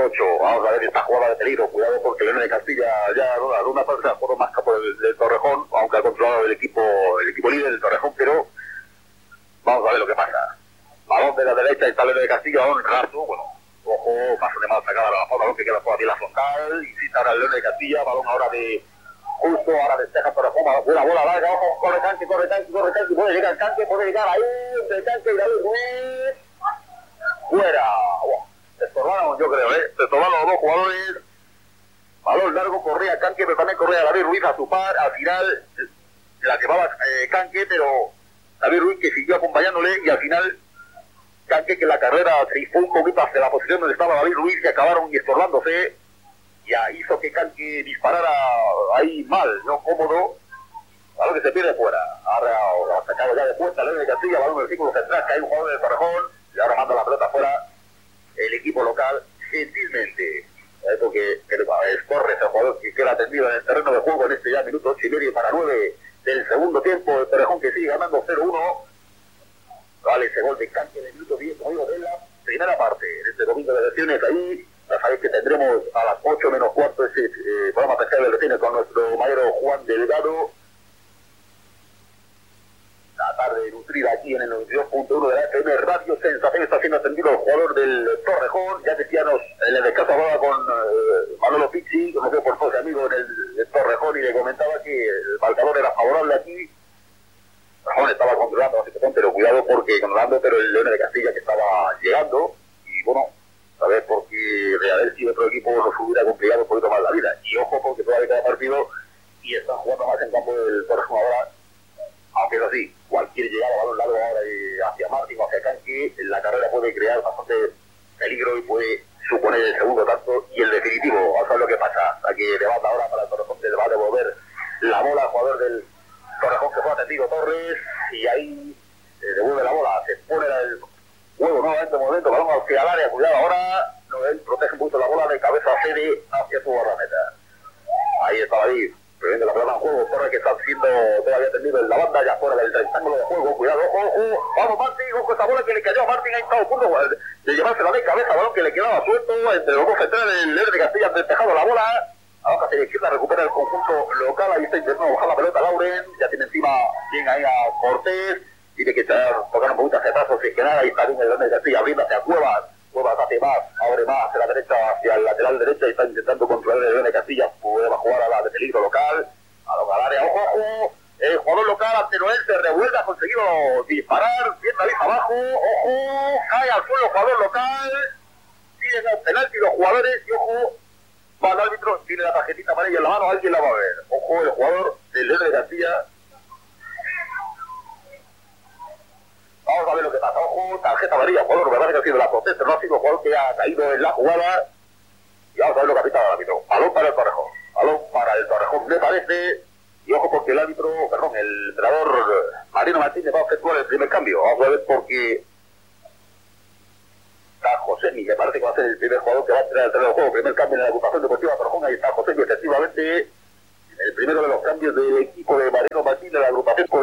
8. Vamos a ver esta jugada de peligro. Cuidado porque León de Castilla ya no, una parte de juego más capo del Torrejón, aunque ha controlado el equipo líder del Torrejón, pero vamos a ver lo que pasa. Balón de la derecha, está León de Castilla, balón raso, bueno, ojo, paso de mal sacada la bola, balón que queda por aquí la frontal, y ahora el León de Castilla, balón ahora de justo, ahora despeja Torrejón, una bola larga, ojo, corre tanque, puede llegar el tanque, puede llegar ahí, entre el tanque y David Ruiz, fuera, se estorbaron, yo creo, se estorbaron los dos jugadores, balón largo, corría Canque, pero también corría David Ruiz a su par, al final la llevaba Canque, pero David Ruiz que siguió acompañándole, y al final Canque, que en la carrera se fue un poquito hacia la posición donde estaba David Ruiz, y acabaron y estorbándose, ya hizo que Canque disparara ahí mal, no cómodo, balón que se pierde fuera. Ahora sacado ya de puerta León de Castilla, balón del círculo central, que hay un jugador del Torrejón, y ahora manda la pelota fuera el equipo local, gentilmente, porque Torres, el jugador que queda atendido en el terreno de juego en este ya minuto 8:30 para 9 del segundo tiempo, el Torrejón que sigue ganando 0-1. Vale, ese gol de Canque en el minuto 10, como digo, de la primera parte, en este domingo de elecciones. Ahí ya sabéis que tendremos a las 8 menos cuarto ese programa especial de elecciones con nuestro maestro Juan Delgado. La tarde nutrida aquí en el 92.1 de la FM Radio Sensación. Está siendo atendido el jugador del Torrejón. Ya decíamos, en el descanso hablaba con Manolo Pizzi, conocido por todos amigos en el Torrejón, y le comentaba que el marcador era favorable aquí. Torrejón estaba controlando la situación, pero cuidado porque pero el León de Castilla que estaba llegando, y bueno, a ver, porque de haber sido otro equipo nos hubiera complicado un poquito más la vida. Y ojo porque todavía queda partido y están jugando más en campo del Torrejón ahora. Aunque es así, cualquier llegada, balón largo ahora hacia Martín o hacia Canque, la carrera puede crear bastante peligro y puede suponer el segundo tanto y el definitivo. Vamos a ver lo que pasa. Aquí levanta ahora para el Torrejón, que le va a devolver la bola al jugador del Torrejón, que fue atendido Torres, y ahí devuelve la bola, se pone el juego nuevamente, momento, balón hacia el área, cuidado ahora, no, él protege un poquito la bola de cabeza, cede hacia su guardameta. Ahí está David. Previendo la pelota en juego, Torres que está siendo todavía tendido en la banda, ya fuera del rectángulo de juego, cuidado, ojo, vamos Martín, ojo esa bola que le cayó a Martín, ahí está a punto de llevársela de cabeza, balón que le quedaba suelto, entre los dos centrales, el León de Castilla ha despejado la bola, ahora hacia la izquierda recupera el conjunto local, ahí está intentando bajar la pelota Lauren, ya tiene encima bien ahí a Cortés, tiene que tocar un poquito hacia atrás, o si es que nada, ahí está bien el León de Castilla, abriendo hacia Cuevas hace más, abre más hacia la derecha, hacia el lateral derecha, y está intentando controlar el León de Castilla, puede jugar a la de peligro local, al área, ojo, el jugador local ante Noel se revuelve, ha conseguido disparar, bien David abajo, ojo, cae al suelo el jugador local, tienen el penalti los jugadores, y ojo, va el árbitro, tiene la tarjetita amarilla en la mano, alguien la va a ver, ojo, el jugador del León de Castilla. Vamos a ver lo que pasa, ojo, tarjeta amarilla, jugador, me parece que ha sido la protesta, no ha sido el jugador que ha caído en la jugada, y vamos a ver lo que ha pitado el árbitro. Balón para el Torrejón, me parece, y ojo porque el entrenador Marino Martínez va a efectuar el primer cambio, vamos a ver porque está José, y me parece que va a ser el primer jugador que va a entrar al terreno de juego, primer cambio en la agrupación deportiva Torrejón, ahí está José, y efectivamente, el primero de los cambios del equipo de Marino Martínez en la agrupación